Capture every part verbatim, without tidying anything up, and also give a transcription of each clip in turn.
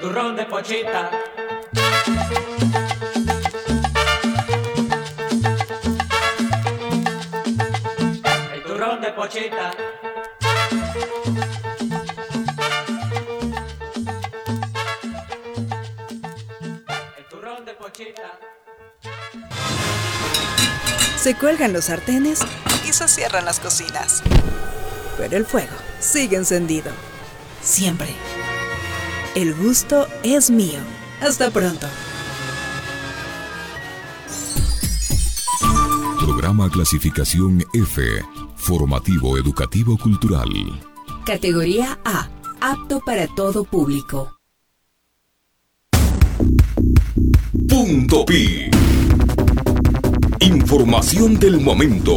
turrón de pochita. El turrón de pochita. El turrón de pochita. Se cuelgan los sartenes y se cierran las cocinas. Pero el fuego sigue encendido. Siempre. El gusto es mío. Hasta pronto. Programa clasificación F. Formativo Educativo Cultural. Categoría A. Apto para todo público. Punto Pi. Información del momento.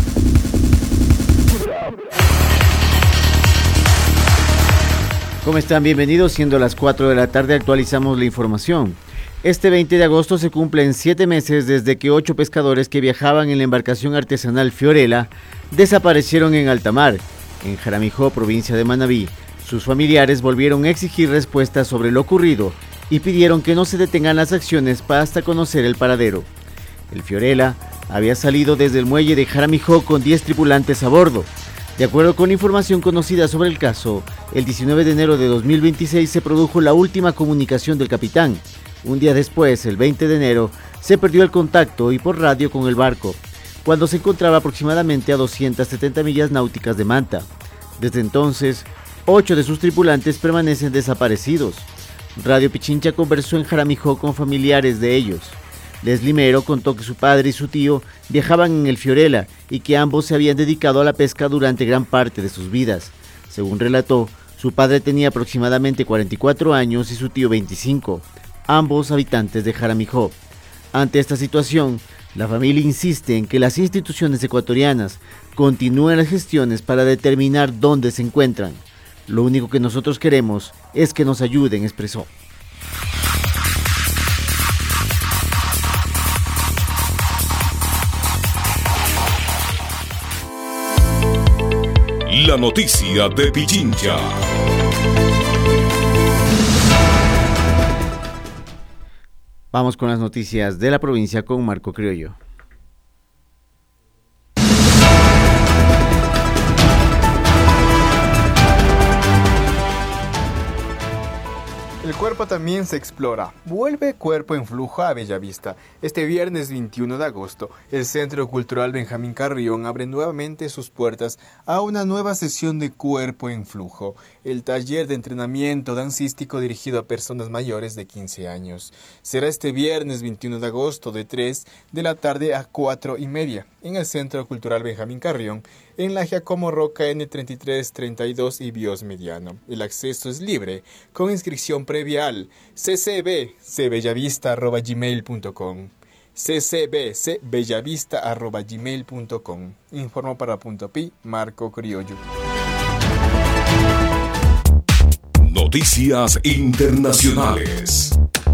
¿Cómo están? Bienvenidos. Siendo las cuatro de la tarde, actualizamos la información. Este veinte de agosto se cumplen siete meses desde que ocho pescadores que viajaban en la embarcación artesanal Fiorella desaparecieron en alta mar, en Jaramijó, provincia de Manabí. Sus familiares volvieron a exigir respuestas sobre lo ocurrido y pidieron que no se detengan las acciones para hasta conocer el paradero. El Fiorella había salido desde el muelle de Jaramijó con diez tripulantes a bordo. De acuerdo con información conocida sobre el caso, el diecinueve de enero de dos mil veintiséis se produjo la última comunicación del capitán. Un día después, el veinte de enero, se perdió el contacto y por radio con el barco, cuando se encontraba aproximadamente a doscientas setenta millas náuticas de Manta. Desde entonces, ocho de sus tripulantes permanecen desaparecidos. Radio Pichincha conversó en Jaramijó con familiares de ellos. Leslie Mero contó que su padre y su tío viajaban en el Fiorella y que ambos se habían dedicado a la pesca durante gran parte de sus vidas. Según relató, su padre tenía aproximadamente cuarenta y cuatro años y su tío veinticinco, ambos habitantes de Jaramijó. Ante esta situación, la familia insiste en que las instituciones ecuatorianas continúen las gestiones para determinar dónde se encuentran. Lo único que nosotros queremos es que nos ayuden, expresó. La noticia de Pichincha. Vamos con las noticias de la provincia con Marco Criollo. El cuerpo también se explora. Vuelve Cuerpo en Flujo a Bellavista. Este viernes veintiuno de agosto, el Centro Cultural Benjamín Carrión abre nuevamente sus puertas a una nueva sesión de Cuerpo en Flujo, el taller de entrenamiento dancístico dirigido a personas mayores de quince años. Será este viernes veintiuno de agosto de tres de la tarde a cuatro y media en el Centro Cultural Benjamín Carrión, en la Giacomo Roca N treinta y tres treinta y dos y Bios Mediano. El acceso es libre, con inscripción previa al ccbcbellavista arroba gmail punto com. ccbcbellavista arroba gmail punto com. Informó para Punto Pi, Marco Criollo. Noticias internacionales.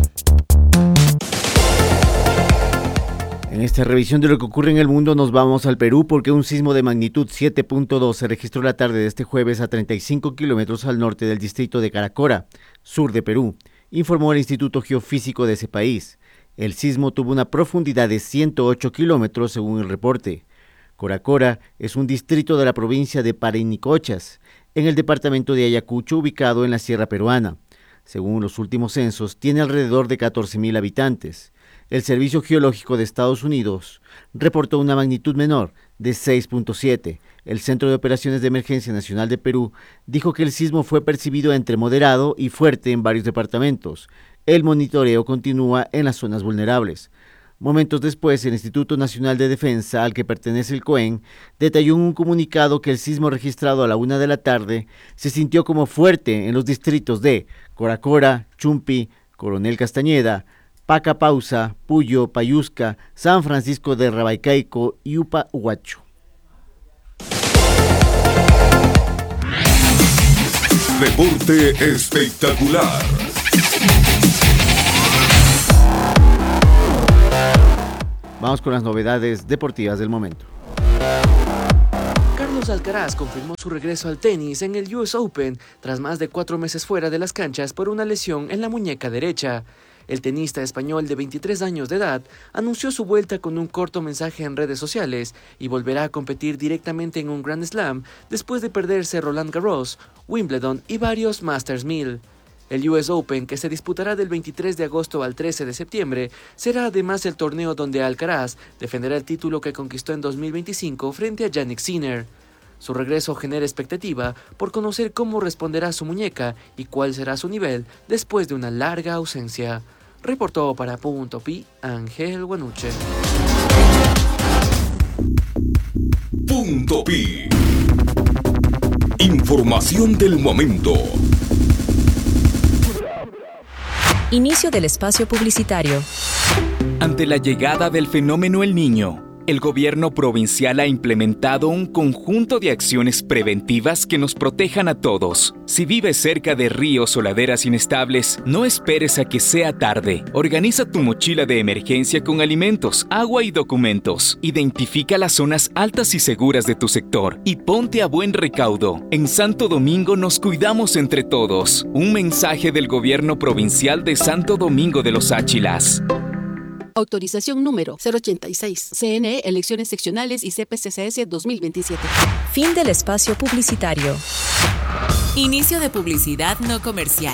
En esta revisión de lo que ocurre en el mundo nos vamos al Perú porque un sismo de magnitud siete punto dos se registró la tarde de este jueves a treinta y cinco kilómetros al norte del distrito de Caracora, sur de Perú, informó el Instituto Geofísico de ese país. El sismo tuvo una profundidad de ciento ocho kilómetros según el reporte. Coracora es un distrito de la provincia de Parinicochas, en el departamento de Ayacucho, ubicado en la sierra peruana. Según los últimos censos, tiene alrededor de catorce mil habitantes. El Servicio Geológico de Estados Unidos reportó una magnitud menor de seis punto siete. El Centro de Operaciones de Emergencia Nacional de Perú dijo que el sismo fue percibido entre moderado y fuerte en varios departamentos. El monitoreo continúa en las zonas vulnerables. Momentos después, el Instituto Nacional de Defensa, al que pertenece el COEN, detalló en un comunicado que el sismo registrado a la una de la tarde se sintió como fuerte en los distritos de Coracora, Chumpi, Coronel Castañeda, Pacapausa, Puyo, Payusca, San Francisco de Rabaicaico y Upa Huacho. Deporte espectacular. Vamos con las novedades deportivas del momento. Carlos Alcaraz confirmó su regreso al tenis en el U S Open tras más de cuatro meses fuera de las canchas por una lesión en la muñeca derecha. El tenista español de veintitrés años de edad anunció su vuelta con un corto mensaje en redes sociales y volverá a competir directamente en un Grand Slam después de perderse Roland Garros, Wimbledon y varios Masters mil. El U S Open, que se disputará del veintitrés de agosto al trece de septiembre, será además el torneo donde Alcaraz defenderá el título que conquistó en dos mil veinticinco frente a Jannik Sinner. Su regreso genera expectativa por conocer cómo responderá su muñeca y cuál será su nivel después de una larga ausencia. Reportó para Punto Pi, Ángel Guanuche. Punto Pi. Información del momento. Inicio del espacio publicitario. Ante la llegada del fenómeno El Niño, el gobierno provincial ha implementado un conjunto de acciones preventivas que nos protejan a todos. Si vives cerca de ríos o laderas inestables, no esperes a que sea tarde. Organiza tu mochila de emergencia con alimentos, agua y documentos. Identifica las zonas altas y seguras de tu sector y ponte a buen recaudo. En Santo Domingo nos cuidamos entre todos. Un mensaje del gobierno provincial de Santo Domingo de los Áchilas. Autorización número cero ochenta y seis. C N E, Elecciones Seccionales y C P C C S dos mil veintisiete. Fin del espacio publicitario. Inicio de publicidad no comercial.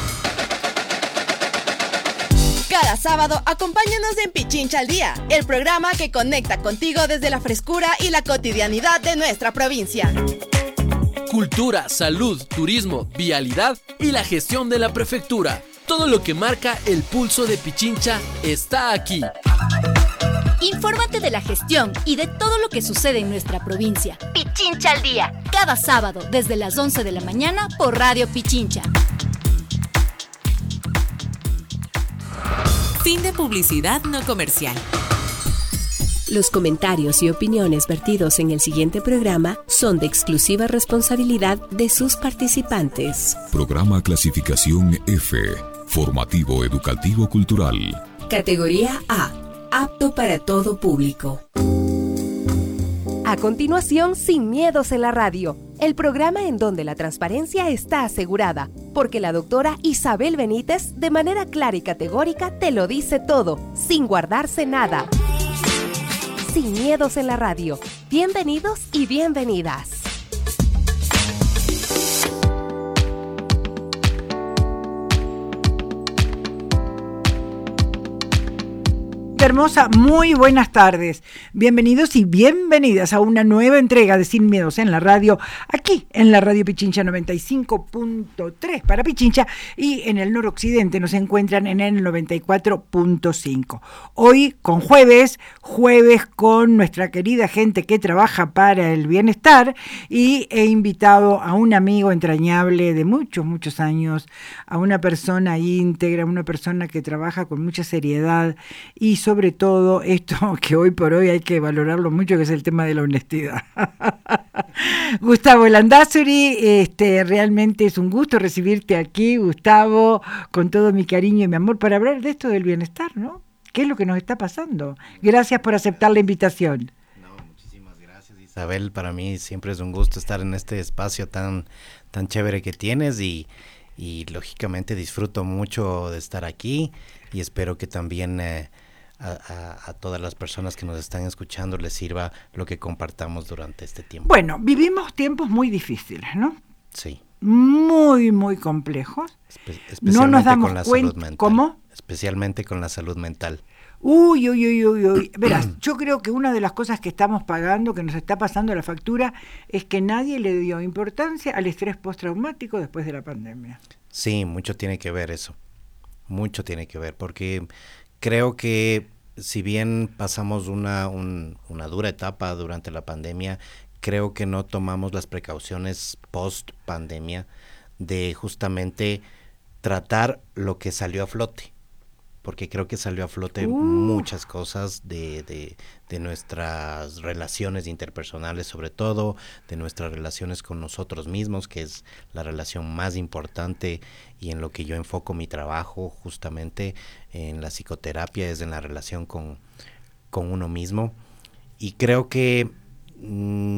Cada sábado, acompáñanos en Pichincha al Día, el programa que conecta contigo desde la frescura y la cotidianidad de nuestra provincia. Cultura, salud, turismo, vialidad y la gestión de la prefectura. Todo lo que marca el pulso de Pichincha está aquí. Infórmate de la gestión y de todo lo que sucede en nuestra provincia. Pichincha al Día, cada sábado desde las once de la mañana por Radio Pichincha. Fin de publicidad no comercial. Los comentarios y opiniones vertidos en el siguiente programa son de exclusiva responsabilidad de sus participantes. Programa clasificación F. Formativo Educativo Cultural. Categoría A. Apto para todo público. A continuación, Sin Miedos en la Radio, el programa en donde la transparencia está asegurada, porque la doctora Isabel Benítez, de manera clara y categórica, te lo dice todo, sin guardarse nada. Sin Miedos en la Radio. Bienvenidos y bienvenidas. Hermosa, muy buenas tardes. Bienvenidos y bienvenidas a una nueva entrega de Sin Miedos en la Radio, aquí en la Radio Pichincha noventa y cinco punto tres para Pichincha, y en el noroccidente nos encuentran en el noventa y cuatro punto cinco. Hoy con jueves, jueves con nuestra querida gente que trabaja para el bienestar, y he invitado a un amigo entrañable de muchos, muchos años, a una persona íntegra, una persona que trabaja con mucha seriedad y sobre sobre todo esto que hoy por hoy hay que valorarlo mucho, que es el tema de la honestidad. Gustavo Landazuri, este, realmente es un gusto recibirte aquí, Gustavo, con todo mi cariño y mi amor, para hablar de esto del bienestar, ¿no? ¿Qué es lo que nos está pasando? Gracias por aceptar la invitación. No, muchísimas gracias, Isabel. Para mí siempre es un gusto estar en este espacio tan, tan chévere que tienes, y, y lógicamente disfruto mucho de estar aquí, y espero que también eh, A, a, a todas las personas que nos están escuchando les sirva lo que compartamos durante este tiempo. Bueno, vivimos tiempos muy difíciles, ¿no? Sí. Muy, muy complejos. Espe- especialmente no nos damos con la cuenta. salud mental. ¿Cómo? Especialmente con la salud mental. Uy, uy, uy, uy, uy. Verás, yo creo que una de las cosas que estamos pagando, que nos está pasando la factura, es que nadie le dio importancia al estrés postraumático después de la pandemia. Sí, mucho tiene que ver eso. Mucho tiene que ver, porque creo que si bien pasamos una, un, una dura etapa durante la pandemia, creo que no tomamos las precauciones post pandemia de justamente tratar lo que salió a flote, porque creo que salió a flote uh. muchas cosas de, de, de nuestras relaciones interpersonales, sobre todo de nuestras relaciones con nosotros mismos, que es la relación más importante y en lo que yo enfoco mi trabajo justamente en la psicoterapia, es en la relación con, con uno mismo. Y creo que mmm,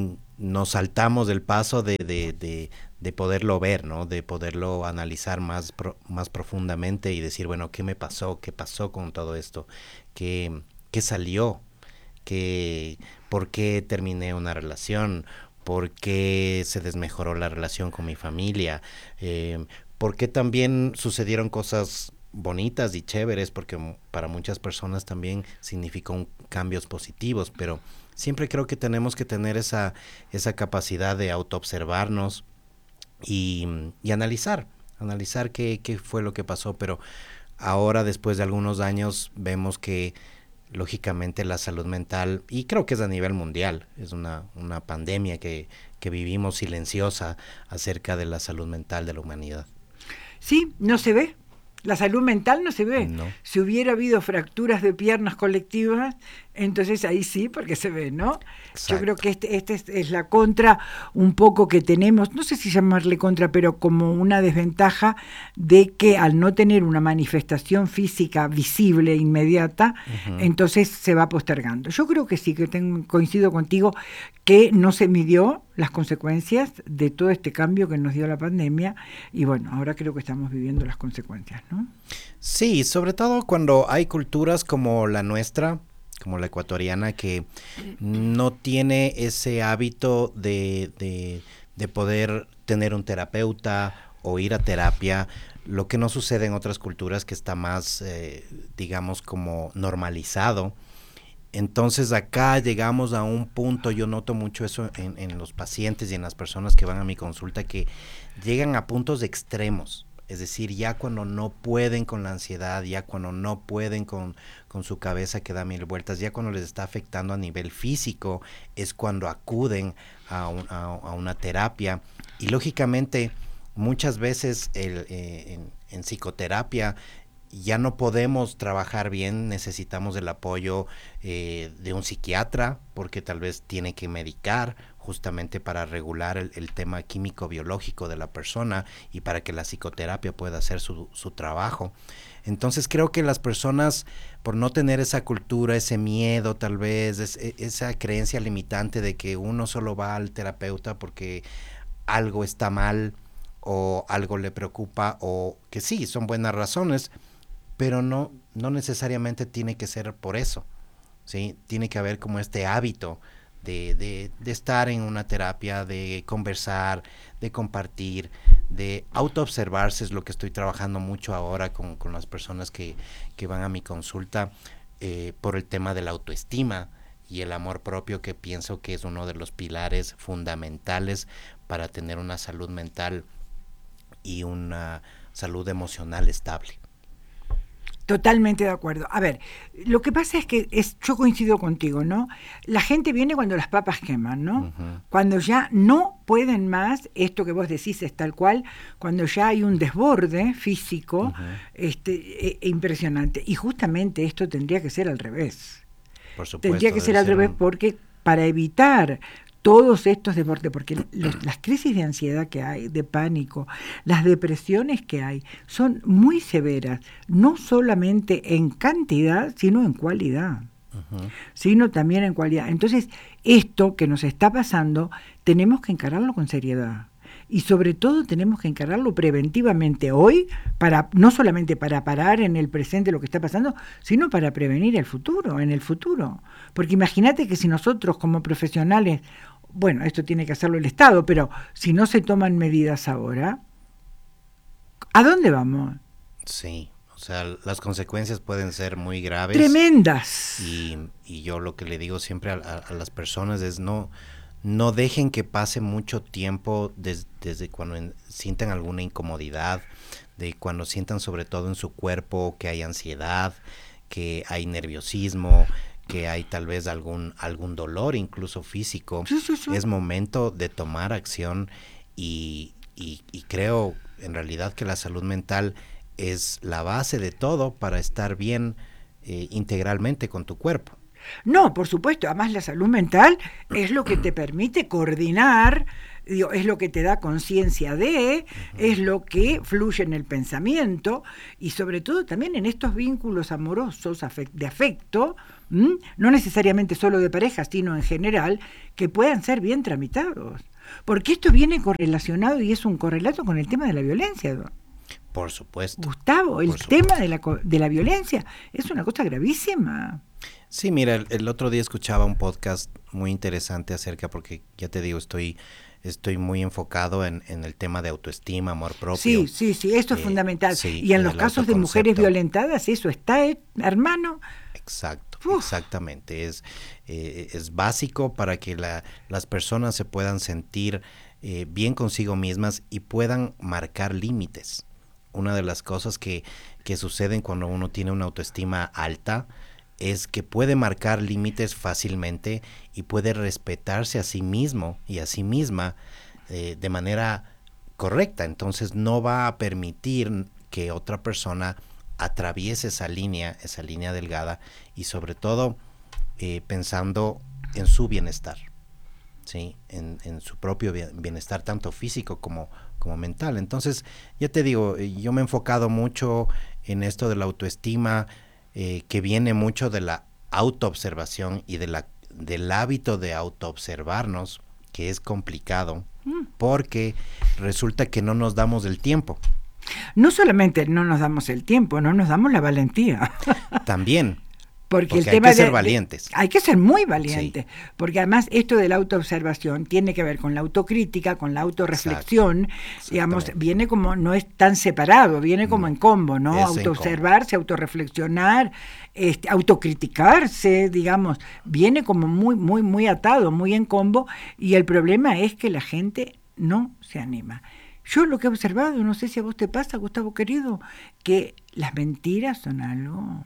nos saltamos del paso de, de, de, de poderlo ver, ¿no? De poderlo analizar más, pro, más profundamente y decir, bueno, ¿qué me pasó? ¿Qué pasó con todo esto? ¿Qué, qué salió? ¿Qué, ¿Por qué terminé una relación? ¿Por qué se desmejoró la relación con mi familia? Eh, ¿Por qué también sucedieron cosas bonitas y chéveres? Porque para muchas personas también significó un, cambios positivos, pero siempre creo que tenemos que tener esa, esa capacidad de autoobservarnos y, y analizar, analizar qué, qué fue lo que pasó, pero ahora después de algunos años vemos que lógicamente la salud mental, y creo que es a nivel mundial, es una, una pandemia que, que vivimos silenciosa acerca de la salud mental de la humanidad. Sí, no se ve. La salud mental no se ve. No. Si hubiera habido fracturas de piernas colectivas, entonces ahí sí, porque se ve, ¿no? Exacto. Yo creo que este, este es, es la contra un poco que tenemos, no sé si llamarle contra, pero como una desventaja de que al no tener una manifestación física visible, inmediata, uh-huh. entonces se va postergando. Yo creo que sí, que tengo, coincido contigo, que no se midió las consecuencias de todo este cambio que nos dio la pandemia, y bueno, ahora creo que estamos viviendo las consecuencias, ¿no? Sí, sobre todo cuando hay culturas como la nuestra, como la ecuatoriana, que no tiene ese hábito de, de, de poder tener un terapeuta o ir a terapia, lo que no sucede en otras culturas que está más, eh, digamos, como normalizado. Entonces acá llegamos a un punto, yo noto mucho eso en, en los pacientes y en las personas que van a mi consulta, que llegan a puntos extremos. Es decir, ya cuando no pueden con la ansiedad, ya cuando no pueden con, con su cabeza que da mil vueltas, ya cuando les está afectando a nivel físico, es cuando acuden a, un, a, a una terapia. Y lógicamente, muchas veces el, eh, en, en psicoterapia ya no podemos trabajar bien, necesitamos el apoyo eh, de un psiquiatra, porque tal vez tiene que medicar justamente para regular el, el tema químico-biológico de la persona y para que la psicoterapia pueda hacer su, su trabajo. Entonces creo que las personas, por no tener esa cultura, ese miedo tal vez, es, esa creencia limitante de que uno solo va al terapeuta porque algo está mal o algo le preocupa, o que sí, son buenas razones, pero no, no necesariamente tiene que ser por eso, ¿sí? Tiene que haber como este hábito de, de, de estar en una terapia, de conversar, de compartir, de autoobservarse, es lo que estoy trabajando mucho ahora con, con las personas que, que van a mi consulta, eh, por el tema de la autoestima y el amor propio, que pienso que es uno de los pilares fundamentales para tener una salud mental y una salud emocional estable. Totalmente de acuerdo. A ver, lo que pasa es que es, yo coincido contigo, ¿no? La gente viene cuando las papas queman, ¿no? Uh-huh. Cuando ya no pueden más, esto que vos decís es tal cual, cuando ya hay un desborde físico, uh-huh. este, e, e impresionante. Y justamente esto tendría que ser al revés. Por supuesto. Tendría que ser al revés un... porque para evitar todos estos desbordes, porque los, las crisis de ansiedad que hay, de pánico, las depresiones que hay, son muy severas, no solamente en cantidad, sino en cualidad, uh-huh. sino también en cualidad. Entonces, esto que nos está pasando, tenemos que encararlo con seriedad. Y sobre todo tenemos que encararlo preventivamente hoy, para no solamente para parar en el presente lo que está pasando, sino para prevenir el futuro, en el futuro. Porque imagínate que si nosotros como profesionales, bueno, esto tiene que hacerlo el Estado, pero si no se toman medidas ahora, ¿a dónde vamos? Sí, o sea, las consecuencias pueden ser muy graves. Tremendas. Y, y yo lo que le digo siempre a, a, a las personas es no... No dejen que pase mucho tiempo des, desde cuando en, sientan alguna incomodidad, de cuando sientan sobre todo en su cuerpo que hay ansiedad, que hay nerviosismo, que hay tal vez algún algún dolor incluso físico. Sí, sí, sí. Es momento de tomar acción y, y, y creo en realidad que la salud mental es la base de todo para estar bien eh, integralmente con tu cuerpo. No, por supuesto, además la salud mental es lo que te permite coordinar digo, es lo que te da conciencia de, uh-huh. es lo que fluye en el pensamiento y sobre todo también en estos vínculos amorosos de afecto, ¿m? No necesariamente solo de pareja, sino en general, que puedan ser bien tramitados. Porque esto viene correlacionado y es un correlato con el tema de la violencia, ¿no? Por supuesto. Gustavo, el Por tema de la, de la violencia es una cosa gravísima. Sí, mira, el, el otro día escuchaba un podcast muy interesante acerca, porque ya te digo, estoy estoy muy enfocado en, en el tema de autoestima, amor propio. Sí, sí, sí, esto es eh, fundamental. Sí, y en los casos de mujeres violentadas, eso está, eh, hermano. Exacto, Uf. exactamente. Es, eh, es básico para que la, las personas se puedan sentir eh, bien consigo mismas y puedan marcar límites. Una de las cosas que, que suceden cuando uno tiene una autoestima alta es que puede marcar límites fácilmente y puede respetarse a sí mismo y a sí misma eh, de manera correcta. Entonces no va a permitir que otra persona atraviese esa línea, esa línea delgada y sobre todo eh, pensando en su bienestar, ¿sí? En, en su propio bienestar tanto físico como como mental. Entonces, ya te digo, yo me he enfocado mucho en esto de la autoestima, eh, que viene mucho de la autoobservación y de la, del hábito de autoobservarnos, que es complicado, mm. porque resulta que no nos damos el tiempo. No solamente no nos damos el tiempo, no nos damos la valentía. También. Porque, porque el hay tema que ser de, valientes. De, hay que ser muy valientes, sí. Porque además esto de la autoobservación tiene que ver con la autocrítica, con la autorreflexión, digamos, viene como, no es tan separado, viene como no, en combo, ¿no? Autoobservarse, autorreflexionar, este, autocriticarse, digamos, viene como muy, muy, muy atado, muy en combo, y el problema es que la gente no se anima. Yo lo que he observado, no sé si a vos te pasa, Gustavo querido, que las mentiras son algo...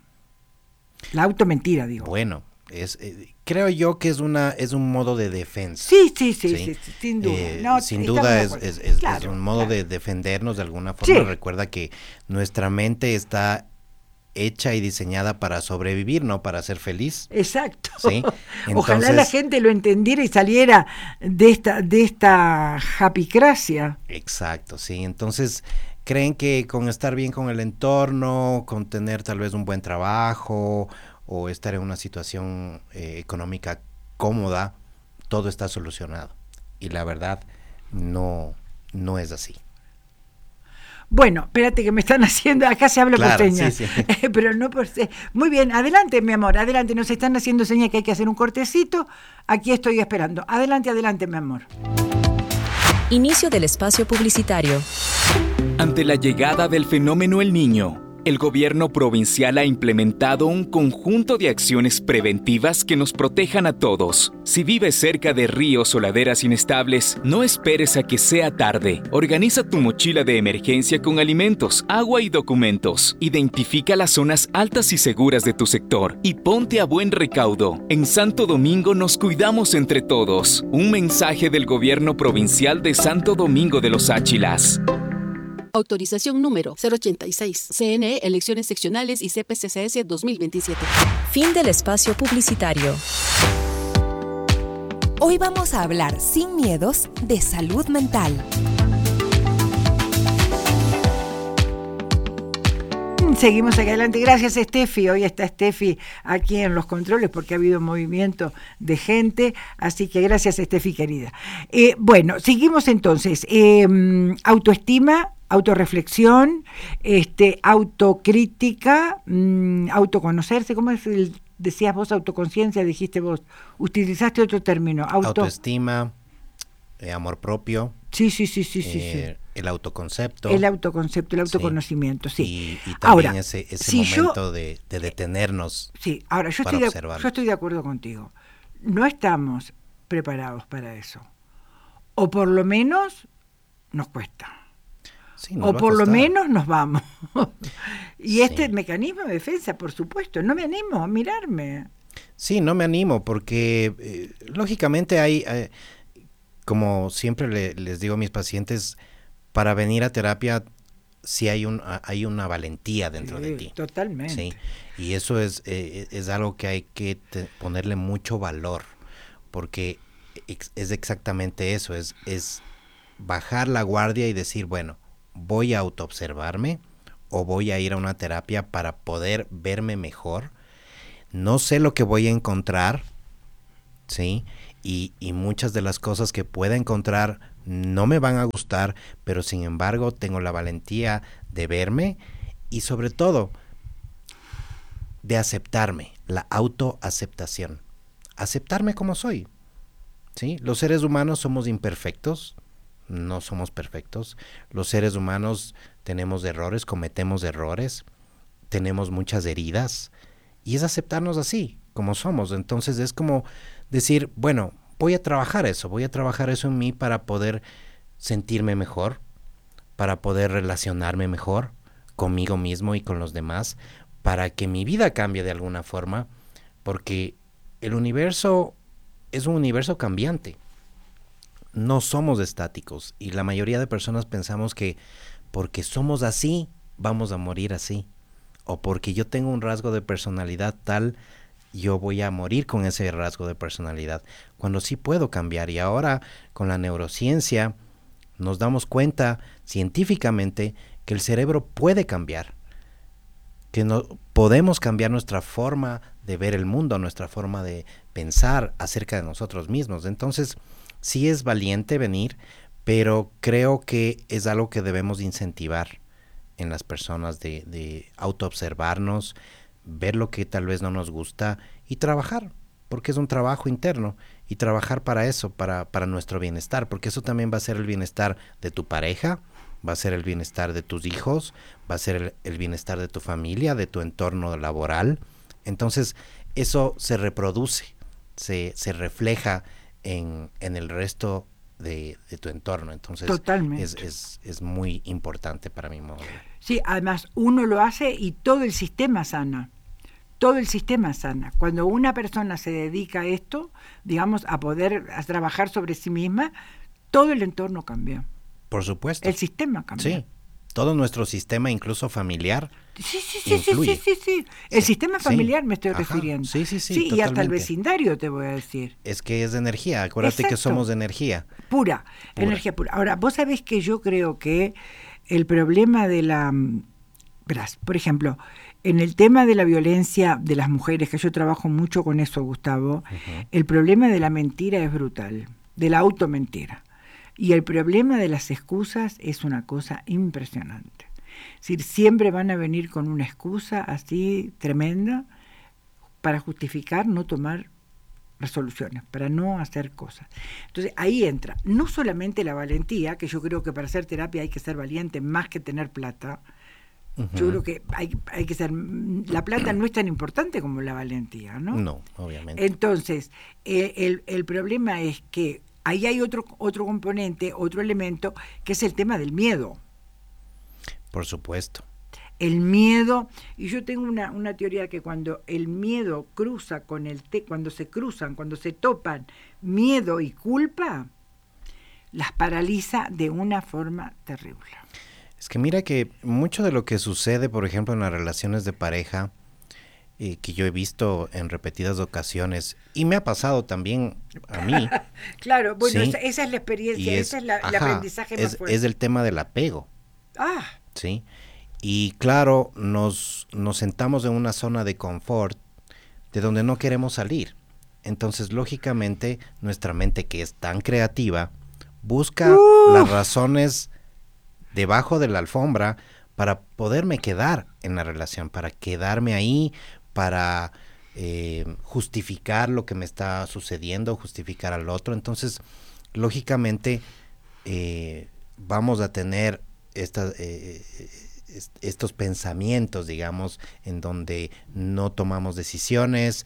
La automentira, digo. Bueno, es eh, creo yo que es una es un modo de defensa. Sí, sí, sí, sí, sí sin duda. Eh, no, sin duda es, es, es, claro, es un modo claro. de defendernos de alguna forma. Sí. Recuerda que nuestra mente está hecha y diseñada para sobrevivir, no para ser feliz. Exacto. ¿Sí? Entonces, ojalá la gente lo entendiera y saliera de esta de esta japicracia. Exacto, sí. Entonces creen que con estar bien con el entorno, con tener tal vez un buen trabajo o estar en una situación eh, económica cómoda, todo está solucionado. Y la verdad, no, no es así. Bueno, espérate que me están haciendo, acá se habla claro, por señas, sí, sí. pero no por señas. Muy bien, adelante mi amor, adelante, nos están haciendo señas que hay que hacer un cortecito, aquí estoy esperando. Adelante, adelante mi amor. Inicio del espacio publicitario. Ante la llegada del fenómeno El Niño, el gobierno provincial ha implementado un conjunto de acciones preventivas que nos protejan a todos. Si vives cerca de ríos o laderas inestables, no esperes a que sea tarde. Organiza tu mochila de emergencia con alimentos, agua y documentos. Identifica las zonas altas y seguras de tu sector y ponte a buen recaudo. En Santo Domingo nos cuidamos entre todos. Un mensaje del gobierno provincial de Santo Domingo de los Áchilas. Autorización número cero ochenta y seis. C N E, Elecciones Seccionales y C P C C S dos mil veintisiete. Fin del espacio publicitario. Hoy vamos a hablar sin miedos de salud mental. Seguimos aquí adelante. Gracias, Steffi. Hoy está Steffi aquí en los controles porque ha habido movimiento de gente. Así que gracias, Steffi, querida. Eh, bueno, seguimos entonces. Eh, autoestima, autorreflexión, este, autocrítica, mmm, autoconocerse. ¿Cómo es el, decías vos, autoconciencia? Dijiste vos. Utilizaste otro término. Auto... Autoestima, eh, amor propio. Sí, sí, sí, sí, eh, sí, sí. El autoconcepto. El autoconcepto, el autoconocimiento, sí. sí. Y, y también ahora, ese, ese si momento yo, de, de detenernos. Sí, ahora yo estoy, de, yo estoy de acuerdo contigo. No estamos preparados para eso. O por lo menos nos cuesta. Sí, nos o va por a lo costar. menos nos vamos. y Sí. este mecanismo de defensa, por supuesto, no me animo a mirarme. Sí, no me animo porque eh, lógicamente hay, eh, como siempre le, les digo a mis pacientes, para venir a terapia sí hay un hay una valentía dentro Sí, de ti. totalmente. Sí, y eso es eh, es algo que hay que te- ponerle mucho valor, porque ex, es exactamente eso, es, es bajar la guardia y decir, bueno, voy a autoobservarme o voy a ir a una terapia para poder verme mejor. No sé lo que voy a encontrar, ¿sí? Y, y muchas de las cosas que pueda encontrar no me van a gustar, pero sin embargo tengo la valentía de verme y sobre todo de aceptarme, la autoaceptación. Aceptarme como soy, ¿sí? Los seres humanos somos imperfectos, no somos perfectos. Los seres humanos tenemos errores, cometemos errores, tenemos muchas heridas y es aceptarnos así, como somos. Entonces es como decir, bueno, voy a trabajar eso, voy a trabajar eso en mí para poder sentirme mejor, para poder relacionarme mejor conmigo mismo y con los demás, para que mi vida cambie de alguna forma, porque el universo es un universo cambiante. No somos estáticos y la mayoría de personas pensamos que porque somos así, vamos a morir así. O porque yo tengo un rasgo de personalidad tal, yo voy a morir con ese rasgo de personalidad. Cuando sí puedo cambiar. Y ahora con la neurociencia nos damos cuenta científicamente que el cerebro puede cambiar. Que no, podemos cambiar nuestra forma de ver el mundo, nuestra forma de pensar acerca de nosotros mismos. Entonces, sí es valiente venir, pero creo que es algo que debemos incentivar en las personas, de, de autoobservarnos, ver lo que tal vez no nos gusta y trabajar, porque es un trabajo interno, y trabajar para eso, para, para nuestro bienestar, porque eso también va a ser el bienestar de tu pareja, va a ser el bienestar de tus hijos, va a ser el, el bienestar de tu familia, de tu entorno laboral. Entonces, eso se reproduce, se, se refleja en, en el resto de, de tu entorno. Entonces, totalmente. Es, es, es muy importante para mi modo. Sí, además uno lo hace y todo el sistema sana. Todo el sistema sana. Cuando una persona se dedica a esto, digamos, a poder a trabajar sobre sí misma, todo el entorno cambia. Por supuesto. El sistema cambia. Sí. Todo nuestro sistema, incluso familiar, sí, sí, sí, influye. sí, sí, sí, sí. El sí, sistema familiar sí. me estoy Ajá. refiriendo. Sí, sí, sí. Sí, y hasta el vecindario, te voy a decir. Es que es de energía. Acuérdate Exacto. que somos de energía. Pura, pura, energía pura. Ahora, vos sabés que yo creo que el problema de la... Verás, por ejemplo, en el tema de la violencia de las mujeres, que yo trabajo mucho con eso, Gustavo, uh-huh. el problema de la mentira es brutal, de la automentira. Y el problema de las excusas es una cosa impresionante. Es decir, siempre van a venir con una excusa así tremenda para justificar no tomar resoluciones, para no hacer cosas. Entonces ahí entra no solamente la valentía, que yo creo que para hacer terapia hay que ser valiente más que tener plata. Uh-huh. Yo creo que hay, hay que ser, la plata no es tan importante como la valentía, ¿no? No, obviamente. Entonces, eh, el, el problema es que ahí hay otro, otro componente, otro elemento, que es el tema del miedo. Por supuesto. El miedo, y yo tengo una, una teoría que cuando el miedo cruza con el, te, cuando se cruzan, cuando se topan miedo y culpa, las paraliza de una forma terrible. Es que mira que mucho de lo que sucede, por ejemplo, en las relaciones de pareja, eh, que yo he visto en repetidas ocasiones, y me ha pasado también a mí. Claro, bueno, ¿sí? esa, esa es la experiencia, es, ese es la, ajá, el aprendizaje es, más fuerte. Es el tema del apego. Ah. Sí. Y claro, nos, nos sentamos en una zona de confort de donde no queremos salir. Entonces, lógicamente, nuestra mente, que es tan creativa, busca uh. las razones debajo de la alfombra para poderme quedar en la relación, para quedarme ahí, para eh, justificar lo que me está sucediendo, justificar al otro. Entonces, lógicamente, eh, vamos a tener esta, eh, estos pensamientos, digamos, en donde no tomamos decisiones,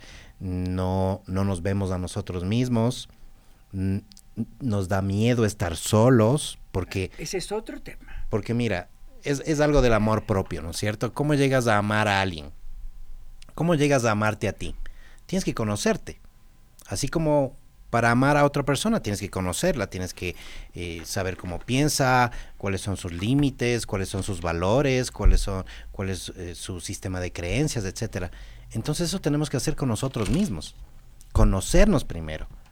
no, no nos vemos a nosotros mismos, n- nos da miedo estar solos, porque... Ese es otro tema. Porque mira, es, es algo del amor propio, ¿no es cierto? ¿Cómo llegas a amar a alguien? ¿Cómo llegas a amarte a ti? Tienes que conocerte. Así como para amar a otra persona tienes que conocerla, tienes que eh, saber cómo piensa, cuáles son sus límites, cuáles son sus valores, cuáles son, cuál es eh, su sistema de creencias, etcétera. Entonces eso tenemos que hacer con nosotros mismos. Conocernos primero.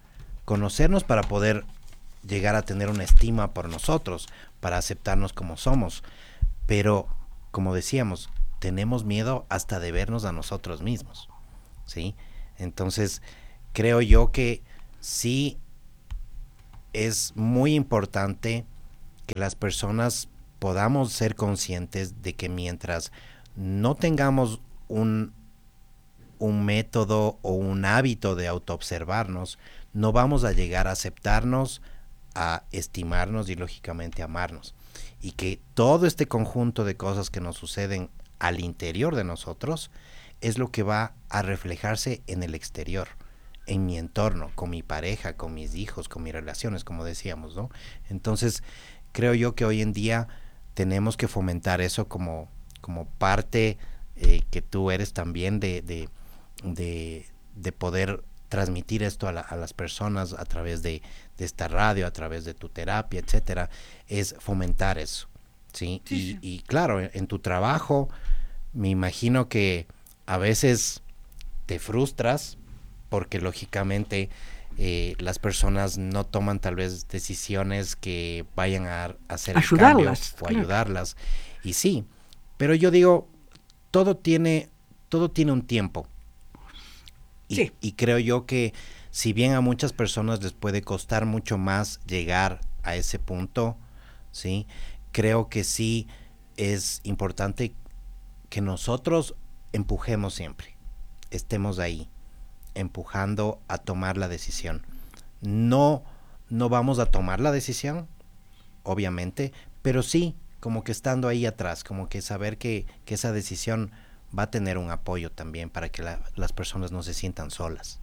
conocernos para poder llegar a tener una estima por nosotros, para aceptarnos como somos. Pero, como decíamos, tenemos miedo hasta de vernos a nosotros mismos, ¿sí? Entonces, creo yo que sí es muy importante que las personas podamos ser conscientes de que mientras no tengamos un, un método o un hábito de autoobservarnos, no vamos a llegar a aceptarnos, a estimarnos y lógicamente amarnos. Y que todo este conjunto de cosas que nos suceden al interior de nosotros es lo que va a reflejarse en el exterior, en mi entorno, con mi pareja, con mis hijos, con mis relaciones, como decíamos, ¿no? Entonces, creo yo que hoy en día tenemos que fomentar eso como, como parte eh, que tú eres también de, de, de, de poder transmitir esto a, la, a las personas a través de, de esta radio, a través de tu terapia, etcétera, es fomentar eso, ¿sí? Sí, y, sí. y claro, en, en tu trabajo, me imagino que a veces te frustras porque lógicamente eh, las personas no toman tal vez decisiones que vayan a, a hacer el cambio Ayudarlas, o claro. ayudarlas. Y sí, pero yo digo, todo tiene, todo tiene un tiempo. Y, Sí. y creo yo que si bien a muchas personas les puede costar mucho más llegar a ese punto, ¿sí? Creo que sí es importante que nosotros empujemos siempre, estemos ahí, empujando a tomar la decisión. No, no vamos a tomar la decisión, obviamente, pero sí como que estando ahí atrás, como que saber que, que esa decisión va a tener un apoyo también para que la, las personas no se sientan solas.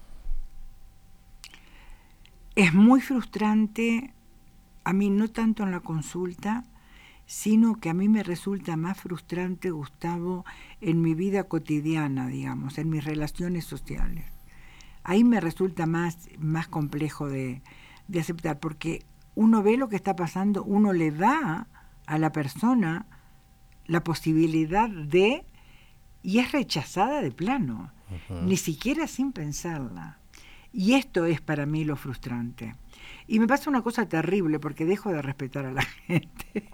Es muy frustrante, a mí no tanto en la consulta, sino que a mí me resulta más frustrante, Gustavo, en mi vida cotidiana, digamos, en mis relaciones sociales. Ahí me resulta más, más complejo de, de aceptar, porque uno ve lo que está pasando, uno le da a la persona la posibilidad de, y es rechazada de plano, uh-huh. ni siquiera sin pensarla. Y esto es para mí lo frustrante. Y me pasa una cosa terrible, porque dejo de respetar a la gente.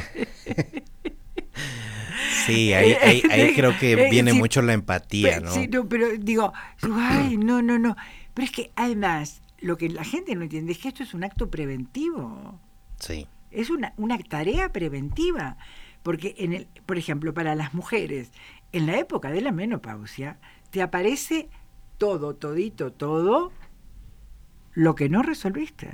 Sí, ahí, ahí, ahí creo que viene sí, mucho la empatía, ¿no? Sí, no, pero digo, ay, no, no, no. Pero es que además, lo que la gente no entiende es que esto es un acto preventivo. Sí. Es una, una tarea preventiva. Porque, en el, por ejemplo, para las mujeres, en la época de la menopausia, te aparece todo, todito, todo lo que no resolviste.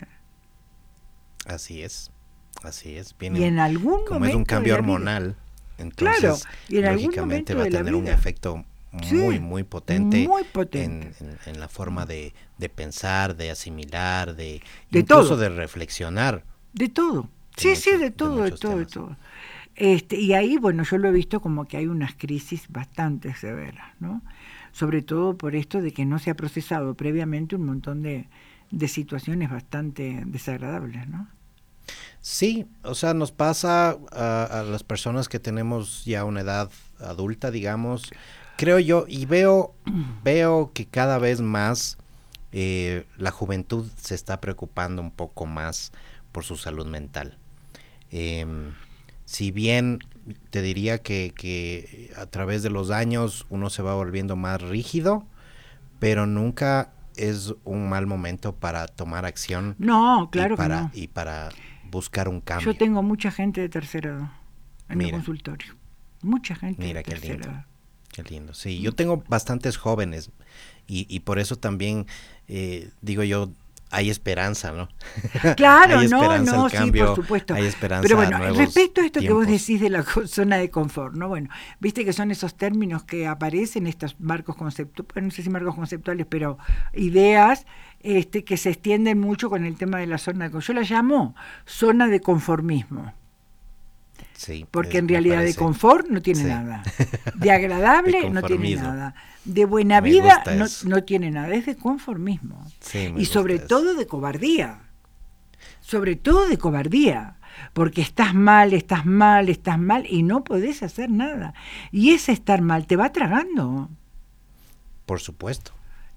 Así es, así es. Viene, y en algún como momento es un cambio de la hormonal, vida. entonces Claro, y en lógicamente va a tener un efecto muy, sí, muy potente, muy potente. En, en, en la forma de, de pensar, de asimilar, de, de incluso todo. de reflexionar. De todo. De Sí, muchos, sí, de todo, de, de todo, temas. de todo. Este, y ahí, bueno, yo lo he visto como que hay unas crisis bastante severas, ¿no? Sobre todo por esto de que no se ha procesado previamente un montón de, de situaciones bastante desagradables, ¿no? Sí, o sea, nos pasa a, a las personas que tenemos ya una edad adulta, digamos, creo yo, y veo, veo que cada vez más eh, la juventud se está preocupando un poco más por su salud mental. Eh, si bien te diría que, que a través de los años uno se va volviendo más rígido, pero nunca es un mal momento para tomar acción. No, claro y para, que no. Y para buscar un cambio. Yo tengo mucha gente de tercera edad en Mira. mi consultorio. Mucha gente Mira de qué tercera lindo. edad. Qué lindo. Sí, yo tengo bastantes jóvenes y, y por eso también eh, digo yo, hay esperanza, ¿no? Claro, hay no, esperanza no, al cambio, sí, por supuesto. Hay esperanza. Pero bueno, a nuevos respecto a esto tiempos. que vos decís de la zona de confort, ¿no? Bueno, viste que son esos términos que aparecen, estos marcos conceptuales, no sé si marcos conceptuales, pero ideas este, que se extienden mucho con el tema de la zona de confort. Yo la llamo zona de conformismo. Sí, porque eh, en realidad parece. de confort no tiene Sí. nada, de agradable De no tiene conformismo. nada, de buena Me vida gusta no, eso. no tiene nada, es de conformismo. Sí, me Y sobre gusta eso. todo de cobardía, sobre todo de cobardía, porque estás mal, estás mal, estás mal y no podés hacer nada. Y ese estar mal te va tragando, Por supuesto.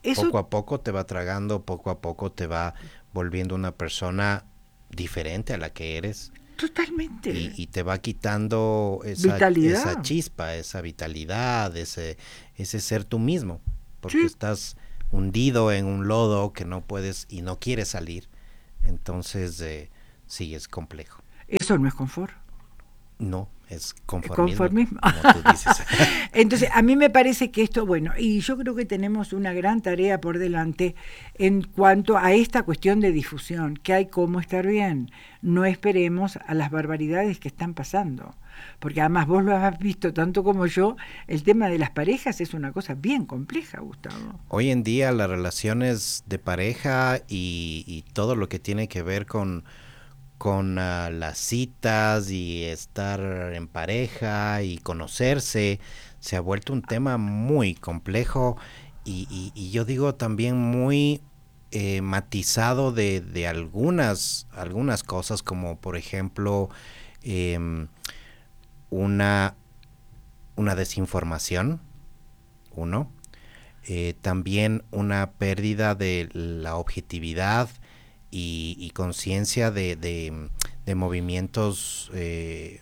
Eso... Poco a poco te va tragando, poco a poco te va volviendo una persona diferente a la que eres. Totalmente. Y, y te va quitando esa, esa chispa, esa vitalidad, ese, ese ser tú mismo, porque sí. estás hundido en un lodo que no puedes y no quieres salir. Entonces, eh, sí, es complejo. ¿Eso no es confort? No, es conformismo. Conformismo. Como tú dices. Entonces, a mí me parece que esto, bueno, y yo creo que tenemos una gran tarea por delante en cuanto a esta cuestión de difusión, que hay cómo estar bien. No esperemos a las barbaridades que están pasando, porque además vos lo has visto tanto como yo, el tema de las parejas es una cosa bien compleja, Gustavo. Hoy en día las relaciones de pareja y, y todo lo que tiene que ver con... con uh, las citas y estar en pareja y conocerse, se ha vuelto un tema muy complejo y, y, y yo digo también muy eh, matizado de, de algunas, algunas cosas, como por ejemplo eh, una, una desinformación, uno, eh, también una pérdida de la objetividad y, y conciencia de, de, de movimientos eh,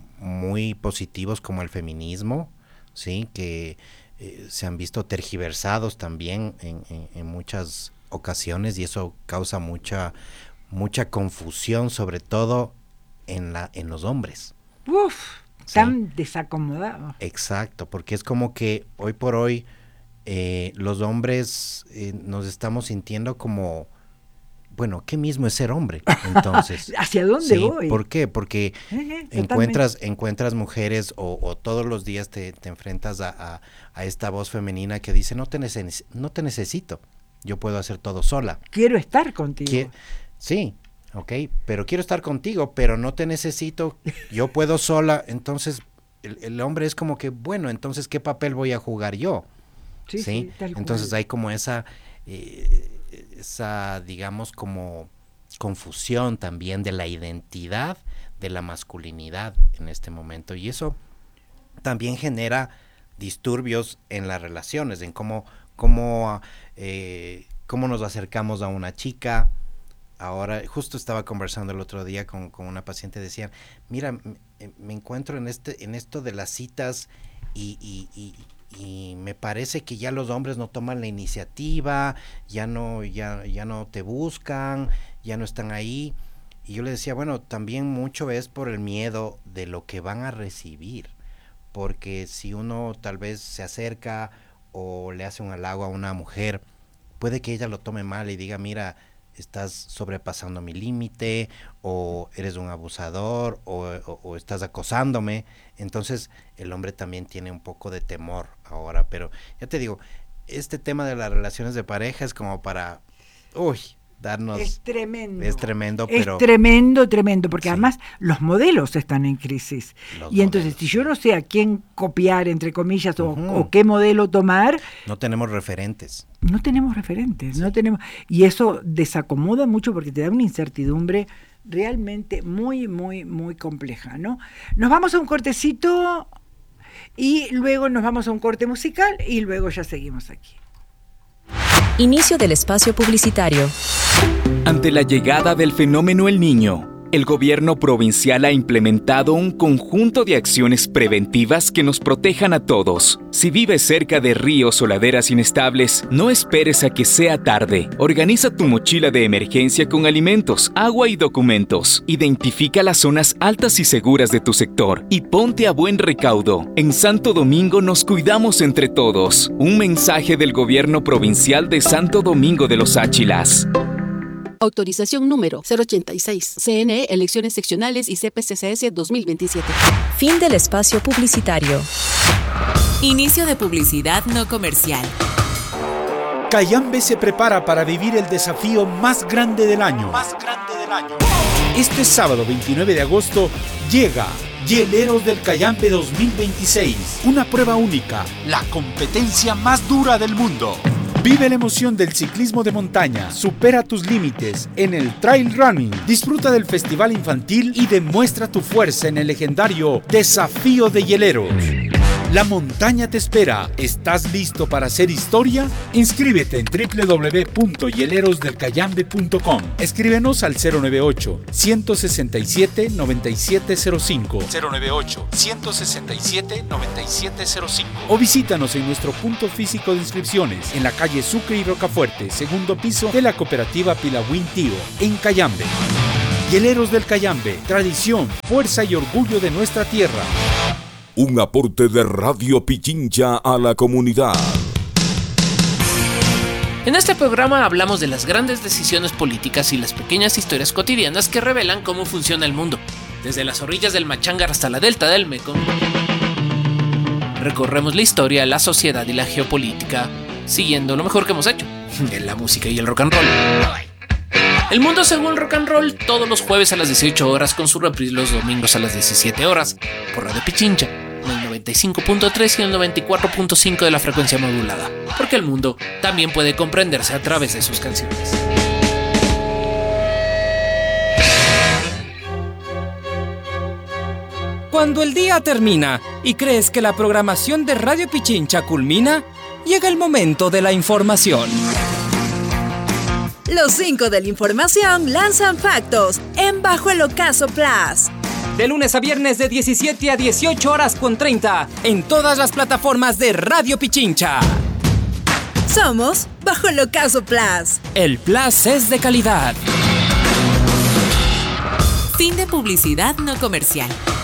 muy positivos como el feminismo, sí, que eh, se han visto tergiversados también en, en, en muchas ocasiones, y eso causa mucha mucha confusión, sobre todo en la en los hombres. Uf, ¿sí? Tan desacomodados. Exacto, porque es como que hoy por hoy eh, los hombres eh, nos estamos sintiendo como, bueno, ¿qué mismo es ser hombre? Entonces, ¿hacia dónde sí, voy? ¿por qué? Porque eh, encuentras encuentras mujeres o, o todos los días te, te enfrentas a, a, a esta voz femenina que dice, no te, neces no te necesito, yo puedo hacer todo sola. Quiero estar contigo. Qui sí, ok, pero quiero estar contigo, pero no te necesito, yo puedo sola. Entonces, el, el hombre es como que, bueno, entonces, ¿qué papel voy a jugar yo? Sí, sí, sí, tal entonces cual. hay como esa... Eh, esa, digamos, como confusión también de la identidad de la masculinidad en este momento, y eso también genera disturbios en las relaciones, en cómo, cómo, eh, cómo nos acercamos a una chica. Ahora, justo estaba conversando el otro día con, con una paciente, decía, mira, me, me encuentro en este, en esto de las citas y, y, y y me parece que ya los hombres no toman la iniciativa, ya no, ya, ya no te buscan, ya no están ahí. Y yo le decía, bueno, también mucho es por el miedo de lo que van a recibir, porque si uno tal vez se acerca o le hace un halago a una mujer, puede que ella lo tome mal y diga, mira, estás sobrepasando mi límite, o eres un abusador, o, o, o estás acosándome. Entonces el hombre también tiene un poco de temor ahora, pero ya te digo, este tema de las relaciones de pareja es como para, uy, darnos... Es tremendo. Es tremendo, es pero... tremendo, tremendo, porque sí. Además los modelos están en crisis. Los y entonces, modelos, si yo no sé a quién copiar, entre comillas, o, uh-huh. o qué modelo tomar... No tenemos referentes. No tenemos referentes, sí. no tenemos... Y eso desacomoda mucho porque te da una incertidumbre realmente muy, muy, muy compleja, ¿no? Nos vamos a un cortecito y luego nos vamos a un corte musical y luego ya seguimos aquí. Inicio del espacio publicitario. Ante la llegada del fenómeno El Niño, el gobierno provincial ha implementado un conjunto de acciones preventivas que nos protejan a todos. Si vives cerca de ríos o laderas inestables, no esperes a que sea tarde. Organiza tu mochila de emergencia con alimentos, agua y documentos. Identifica las zonas altas y seguras de tu sector y ponte a buen recaudo. En Santo Domingo nos cuidamos entre todos. Un mensaje del gobierno provincial de Santo Domingo de los Áchilas. Autorización número cero ochenta y seis. C N E, Elecciones Seccionales y C P C C S dos mil veintisiete. Fin del espacio publicitario. Inicio de publicidad no comercial. Cayambe se prepara para vivir el desafío más grande del año. Más grande del año. Este sábado veintinueve de agosto llega Hieleros del Cayambe dos mil veintiséis. Una prueba única, la competencia más dura del mundo. Vive la emoción del ciclismo de montaña, supera tus límites en el trail running, disfruta del festival infantil y demuestra tu fuerza en el legendario Desafío de Hieleros. La montaña te espera. ¿Estás listo para hacer historia? Inscríbete en doble u doble u doble u punto hieleros del cayambe punto com. Escríbenos al cero nueve ocho, uno seis siete, nueve siete cero cinco. cero nueve ocho, uno seis siete, nueve siete cero cinco. O visítanos en nuestro punto físico de inscripciones en la calle Sucre y Rocafuerte, segundo piso de la cooperativa Pilagüín Tío, en Cayambe. Hieleros del Cayambe, tradición, fuerza y orgullo de nuestra tierra. Un aporte de Radio Pichincha a la comunidad. En este programa hablamos de las grandes decisiones políticas y las pequeñas historias cotidianas que revelan cómo funciona el mundo. Desde las orillas del Machangar hasta la delta del Mekong, recorremos la historia, la sociedad y la geopolítica, siguiendo lo mejor que hemos hecho, en la música y el rock and roll. El mundo según rock and roll, todos los jueves a las dieciocho horas, con su reprise los domingos a las diecisiete horas, por Radio Pichincha, en el noventa y cinco punto tres y el noventa y cuatro punto cinco de la frecuencia modulada, porque el mundo también puede comprenderse a través de sus canciones. Cuando el día termina y crees que la programación de Radio Pichincha culmina, llega el momento de la información. Los cinco de la información lanzan factos en Bajo el Ocaso Plus. De lunes a viernes de diecisiete a dieciocho horas con treinta en todas las plataformas de Radio Pichincha. Somos Bajo el Ocaso Plus. El Plus es de calidad. Fin de publicidad no comercial.